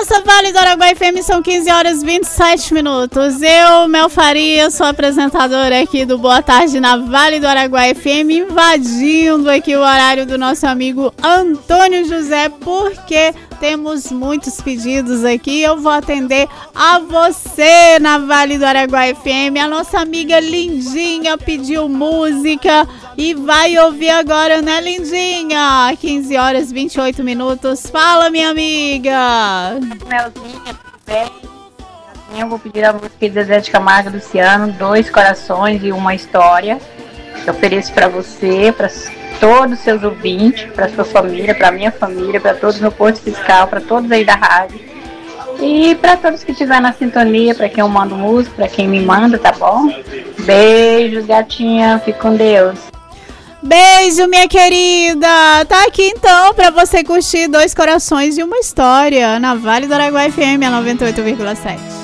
nossa Vale do Araguaia FM são 15 horas e 27 minutos. Eu, Mel Faria, sou apresentadora aqui do Boa Tarde na Vale do Araguaia FM, invadindo aqui o horário do nosso amigo Antônio José, porque temos muitos pedidos aqui. Eu vou atender a você na Vale do Araguaia FM. A nossa amiga Lindinha pediu música e vai ouvir agora, né, Lindinha? 15 horas e 28 minutos. Fala, minha amiga. Melzinha, tudo bem? Eu vou pedir a música de Zezé de Camargo e Luciano, Dois Corações e Uma História. Eu ofereço para você, para todos os seus ouvintes, para sua família, para minha família, para todos no posto fiscal, para todos aí da rádio. E para todos que estiverem na sintonia, para quem eu mando música, para quem me manda, tá bom? Beijos, gatinha. Fique com Deus. Beijo, minha querida. Tá aqui então pra você curtir Dois Corações e Uma História na Vale do Araguaia FM, a 98,7.